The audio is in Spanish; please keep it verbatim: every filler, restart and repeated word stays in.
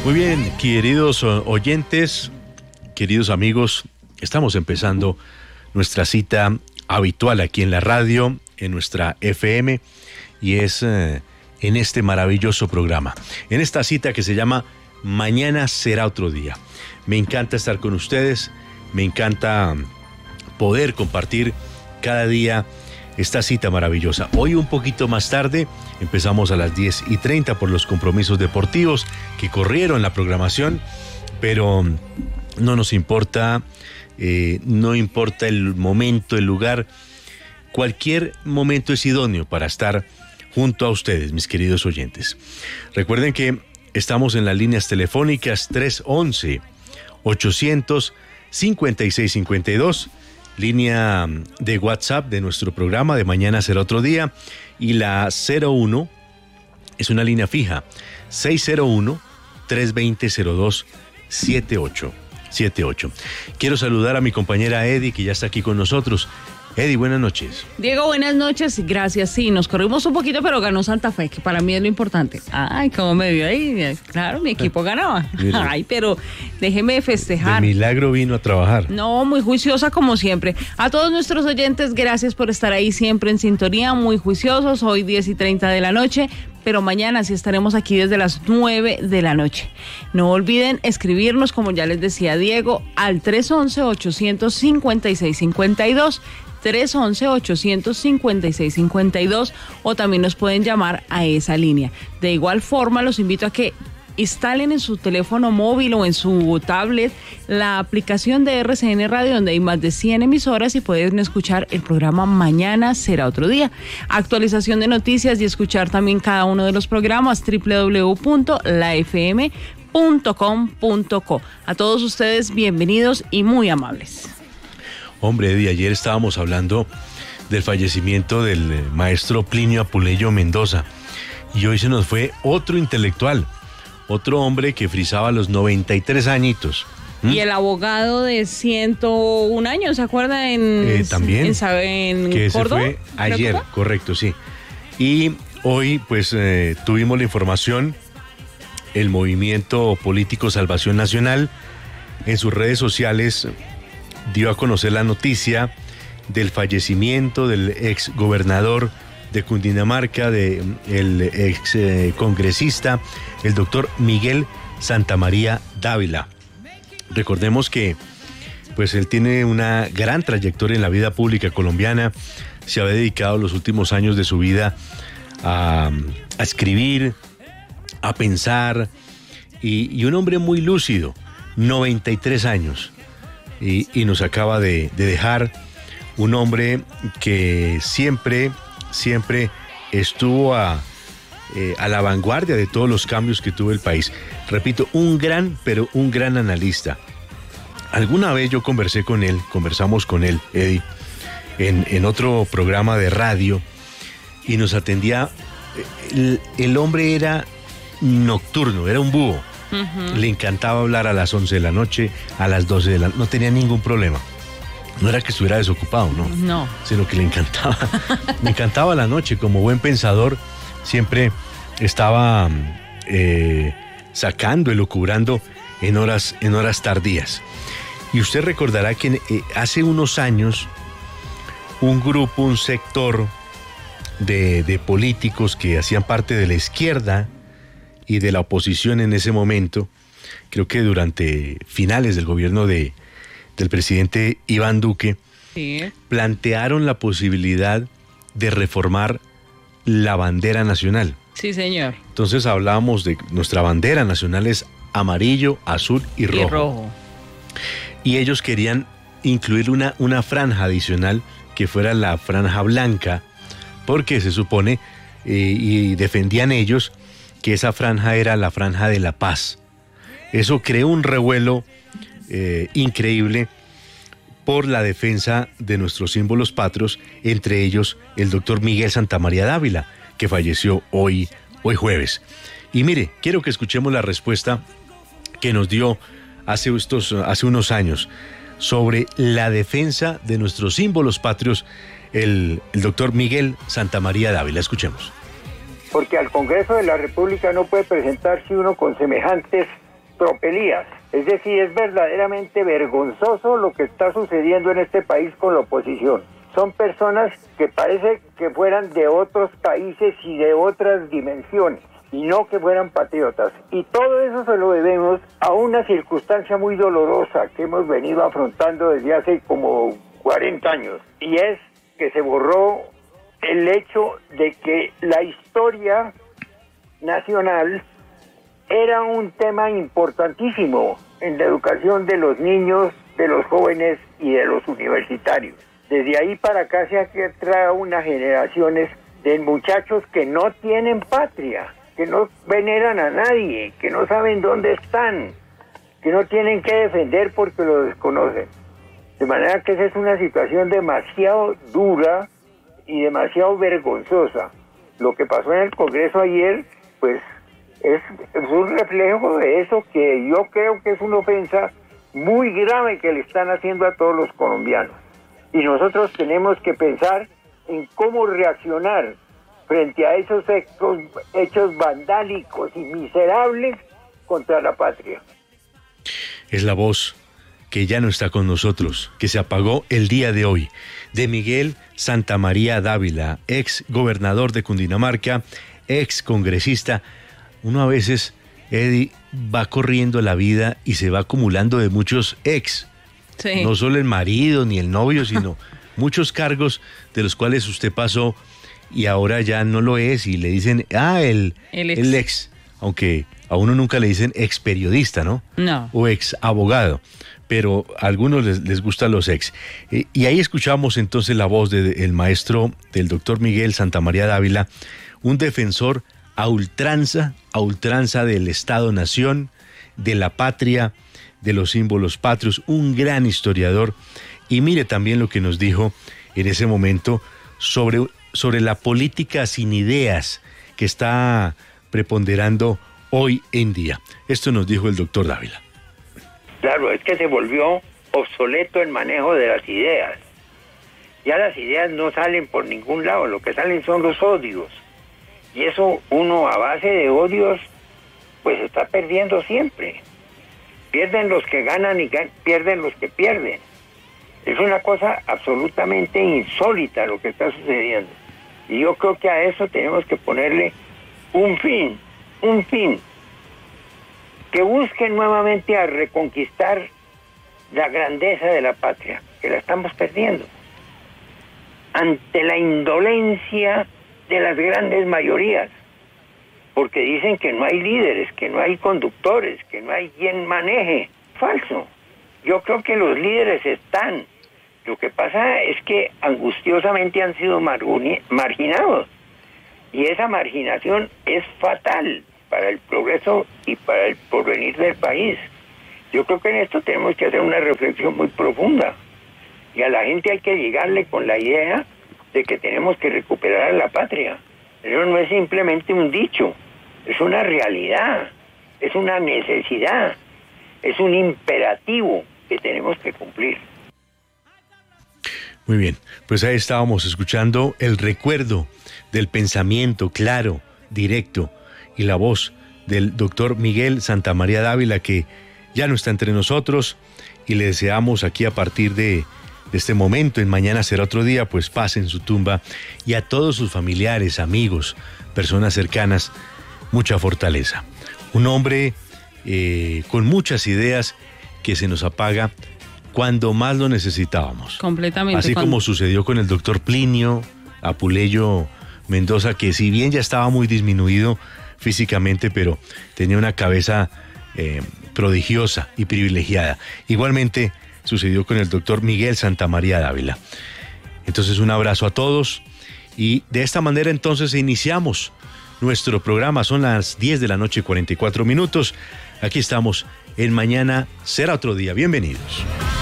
Muy bien, queridos oyentes, queridos amigos, estamos empezando nuestra cita habitual aquí en la radio, en nuestra F M, y es eh, en este maravilloso programa, en esta cita que se llama Mañana será otro día. Me encanta estar con ustedes, me encanta poder compartir cada día esta cita maravillosa. Hoy un poquito más tarde, empezamos a las diez y treinta por los compromisos deportivos que corrieron la programación, pero no nos importa, eh, no importa el momento, el lugar, cualquier momento es idóneo para estar junto a ustedes, mis queridos oyentes. Recuerden que estamos en las líneas telefónicas tres once, ochocientos cincuenta y seis cincuenta y dos, línea de WhatsApp de nuestro programa de Mañana será otro día, y la cero uno es una línea fija, seis cero uno, tres dos cero, cero dos siete ocho. Quiero saludar a mi compañera Eddie, que ya está aquí con nosotros. Eddie, buenas noches. Diego, buenas noches. Gracias. Sí, nos corrimos un poquito, pero ganó Santa Fe, que para mí es lo importante. Ay, cómo me vio ahí. Claro, mi equipo ganaba. Ay, pero déjeme festejar. De milagro vino a trabajar. No, muy juiciosa como siempre. A todos nuestros oyentes, gracias por estar ahí siempre en sintonía, muy juiciosos. Hoy diez y treinta de la noche, pero mañana sí estaremos aquí desde las nueve de la noche. No olviden escribirnos, como ya les decía Diego, al tres once, ochocientos cincuenta y seis cincuenta y dos. tres once, ochocientos cincuenta y seis cincuenta y dos, o también nos pueden llamar a esa línea. De igual forma, los invito a que instalen en su teléfono móvil o en su tablet la aplicación de R C N Radio, donde hay más de cien emisoras y pueden escuchar el programa Mañana será otro día. Actualización de noticias y escuchar también cada uno de los programas, doble u doble u doble u punto la f m punto com punto co. A todos ustedes, bienvenidos y muy amables. Hombre, Eddie, ayer estábamos hablando del fallecimiento del maestro Plinio Apuleyo Mendoza, y hoy se nos fue otro intelectual, otro hombre que frisaba los noventa y tres añitos. ¿Mm? Y el abogado de ciento un años, ¿se acuerda? En, eh, también. En, en que Córdoba. Se fue ayer, correcto, sí. Y hoy, pues, eh, tuvimos la información, el movimiento político Salvación Nacional, en sus redes sociales, dio a conocer la noticia del fallecimiento del ex gobernador de Cundinamarca, de el ex eh, congresista, el doctor Miguel Santamaría Dávila. Recordemos que pues él tiene una gran trayectoria en la vida pública colombiana, se había dedicado los últimos años de su vida a, a escribir, a pensar, y, y un hombre muy lúcido, noventa y tres años. Y, y nos acaba de, de dejar un hombre que siempre, siempre estuvo a, eh, a la vanguardia de todos los cambios que tuvo el país. Repito, un gran, pero un gran analista. Alguna vez yo conversé con él, conversamos con él, Eddie, en, en otro programa de radio, y nos atendía. El, el hombre era nocturno, era un búho. Uh-huh. Le encantaba hablar a las once de la noche, a las doce de la noche, no tenía ningún problema. No era que estuviera desocupado, no. No. Sino que le encantaba. Le encantaba la noche, como buen pensador, siempre estaba eh, sacando, elucubrando en horas, en horas tardías. Y usted recordará que eh, hace unos años, un grupo, un sector de, de políticos que hacían parte de la izquierda y de la oposición en ese momento, creo que durante finales del gobierno de, del presidente Iván Duque, sí, plantearon la posibilidad de reformar la bandera nacional. Sí, señor. Entonces hablábamos de nuestra bandera nacional es amarillo, azul y rojo. Y rojo. Y ellos querían incluir una, una franja adicional que fuera la franja blanca, porque se supone, eh, y defendían ellos, que esa franja era la franja de la paz. Eso creó un revuelo eh, increíble por la defensa de nuestros símbolos patrios, entre ellos el doctor Miguel Santamaría Dávila, que falleció hoy, hoy jueves. Y mire, quiero que escuchemos la respuesta que nos dio hace, estos, hace unos años sobre la defensa de nuestros símbolos patrios, el, el doctor Miguel Santamaría Dávila. Escuchemos. Porque al Congreso de la República no puede presentarse uno con semejantes tropelías. Es decir, es verdaderamente vergonzoso lo que está sucediendo en este país con la oposición. Son personas que parece que fueran de otros países y de otras dimensiones, y no que fueran patriotas. Y todo eso se lo debemos a una circunstancia muy dolorosa que hemos venido afrontando desde hace como cuarenta años, y es que se borró el hecho de que la historia nacional era un tema importantísimo en la educación de los niños, de los jóvenes y de los universitarios. Desde ahí para acá se ha creado unas generaciones de muchachos que no tienen patria, que no veneran a nadie, que no saben dónde están, que no tienen que defender porque lo desconocen. De manera que esa es una situación demasiado dura y demasiado vergonzosa. Lo que pasó en el Congreso ayer, pues, es, es un reflejo de eso, que yo creo que es una ofensa muy grave que le están haciendo a todos los colombianos. Y nosotros tenemos que pensar en cómo reaccionar frente a esos hechos, hechos vandálicos y miserables contra la patria. Es la voz que ya no está con nosotros, que se apagó el día de hoy, de Miguel Santamaría Dávila, ex gobernador de Cundinamarca, ex congresista. Uno a veces, Eddie, va corriendo la vida y se va acumulando de muchos ex. Sí. No solo el marido ni el novio, sino muchos cargos de los cuales usted pasó y ahora ya no lo es y le dicen, ah, el, el, ex. el ex, aunque a uno nunca le dicen ex periodista, ¿no? No. O ex abogado, pero a algunos les, les gustan los ex. Eh, y ahí escuchamos entonces la voz del de, maestro, del doctor Miguel Santamaría Dávila, un defensor a ultranza, a ultranza del Estado-Nación, de la patria, de los símbolos patrios, un gran historiador. Y mire también lo que nos dijo en ese momento sobre, sobre la política sin ideas que está preponderando hoy en día. Esto nos dijo el doctor Dávila. Claro, es que se volvió obsoleto el manejo de las ideas. Ya las ideas no salen por ningún lado, lo que salen son los odios. Y eso uno a base de odios, pues está perdiendo siempre. Pierden los que ganan y gan- pierden los que pierden. Es una cosa absolutamente insólita lo que está sucediendo. Y yo creo que a eso tenemos que ponerle un fin, un fin. Que busquen nuevamente a reconquistar la grandeza de la patria, que la estamos perdiendo. Ante la indolencia de las grandes mayorías. Porque dicen que no hay líderes, que no hay conductores, que no hay quien maneje. Falso. Yo creo que los líderes están. Lo que pasa es que angustiosamente han sido marguni- marginados. Y esa marginación es fatal para el progreso y para el porvenir del país. Yo creo que en esto tenemos que hacer una reflexión muy profunda. Y a la gente hay que llegarle con la idea de que tenemos que recuperar a la patria. Eso no es simplemente un dicho, es una realidad, es una necesidad, es un imperativo que tenemos que cumplir. Muy bien, pues ahí estábamos escuchando el recuerdo del pensamiento claro, directo y la voz del doctor Miguel Santamaría Dávila, que ya no está entre nosotros, y le deseamos aquí a partir de de este momento, en Mañana Será Otro Día, pues paz en su tumba, y a todos sus familiares, amigos, personas cercanas, mucha fortaleza. Un hombre eh, con muchas ideas que se nos apaga cuando más lo necesitábamos. Completamente. Así cuando... como sucedió con el doctor Plinio Apuleyo Mendoza, que si bien ya estaba muy disminuido físicamente, pero tenía una cabeza eh, prodigiosa y privilegiada. Igualmente sucedió con el doctor Miguel Santamaría Dávila. Entonces, un abrazo a todos, y de esta manera entonces iniciamos nuestro programa. Son las diez de la noche, cuarenta y cuatro minutos. Aquí estamos en Mañana Será Otro Día. Bienvenidos.